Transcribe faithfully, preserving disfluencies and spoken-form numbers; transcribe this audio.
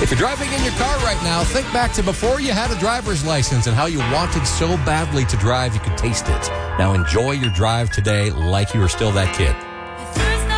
If you're driving in your car right now, think back to before you had a driver's license and how you wanted so badly to drive you could taste it. Now enjoy your drive today like you were still that kid.